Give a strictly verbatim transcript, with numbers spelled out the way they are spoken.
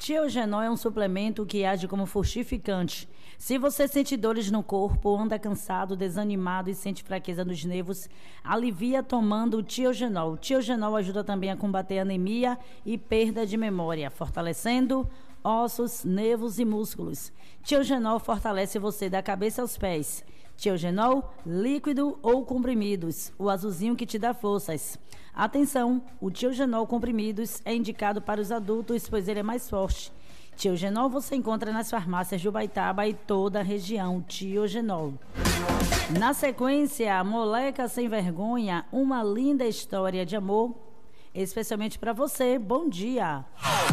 Tiogenol é um suplemento que age como fortificante. Se você sente dores no corpo, anda cansado, desanimado e sente fraqueza nos nervos, alivia tomando o Tiogenol. O Tiogenol ajuda também a combater anemia e perda de memória, fortalecendo ossos, nervos e músculos. Tiogenol fortalece você da cabeça aos pés. Tiogenol, líquido ou comprimidos, o azulzinho que te dá forças. Atenção, o Tiogenol comprimidos é indicado para os adultos, pois ele é mais forte. Tiogenol você encontra nas farmácias de Ubaitaba e toda a região. Tiogenol. Na sequência, Moleca Sem Vergonha, uma linda história de amor, especialmente para você. Bom dia!